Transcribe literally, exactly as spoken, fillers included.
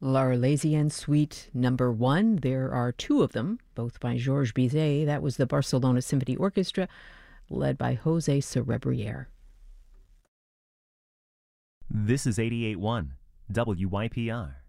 L'Arlésienne Suite Number One. There are two of them, both by Georges Bizet. That was the Barcelona Symphony Orchestra, led by Jose Cerebriere. This is eighty-eight point one W Y P R.